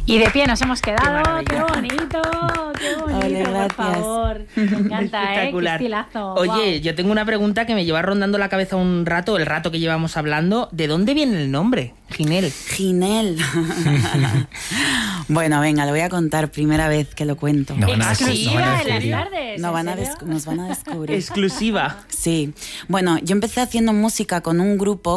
Y de pie nos hemos quedado. Qué bonito, Ole, por favor. Me encanta, Espectacular. Qué estilazo. Oye, Wow. yo tengo una pregunta que me lleva rondando la cabeza un rato, el rato que llevamos hablando. ¿De dónde viene el nombre, Ginel? Ginel. Bueno, venga, lo voy a contar, primera vez que lo cuento. No van a Exclusiva en las descubrir. tardes. Nos ¿en van a serio? nos van a descubrir. Exclusiva. Sí. Bueno, yo empecé haciendo música con un grupo